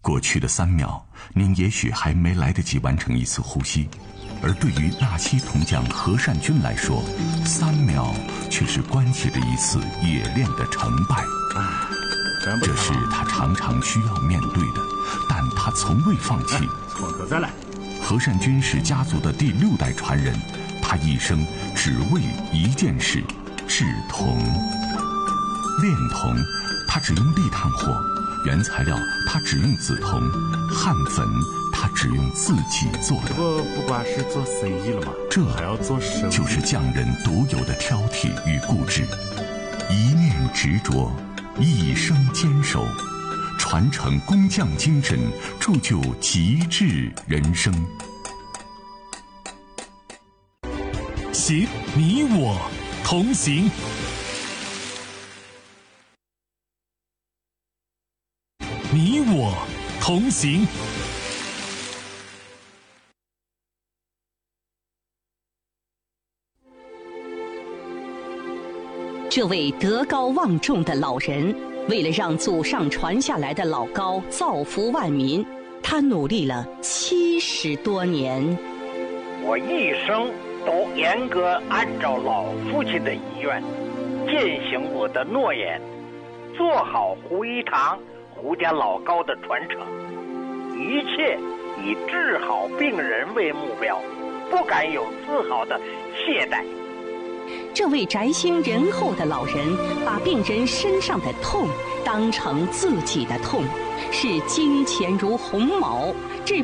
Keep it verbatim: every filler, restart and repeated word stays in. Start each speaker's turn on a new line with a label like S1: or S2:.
S1: 过去的三秒，您也许还没来得及完成一次呼吸，而对于纳西铜匠何善军来说，三秒却是关系着一次冶炼的成败。这是他常常需要面对的，但他从未放弃。
S2: 从头再来。
S1: 何善军是家族的第六代传人，他一生只为一件事：制铜。炼铜，他只用砾炭火；原材料，他只用紫铜；焊粉，他只用自己做的。
S2: 不不光是做生意了吗？
S1: 这
S2: 还要做生意，
S1: 就是匠人独有的挑剔与固执，一念执着，一生坚守，传承工匠精神，铸就极致人生。
S3: 行，你我同行。你我同行。
S4: 这位德高望重的老人，为了让祖上传下来的老高造福万民，他努力了七十多年。
S5: 我一生都严格按照老父亲的遗愿，践行我的诺言，做好胡一堂、胡家老高的传承，一切以治好病人为目标，不敢有丝毫的懈怠。
S4: 这位宅心仁厚的老人，把病人身上的痛当成自己的痛，视金钱如鸿毛。